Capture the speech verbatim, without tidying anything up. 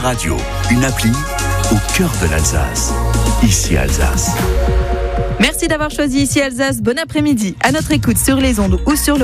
radio, une appli au cœur de l'Alsace. Ici Alsace. Merci d'avoir choisi Ici Alsace. Bon après-midi. À notre écoute sur les ondes ou sur le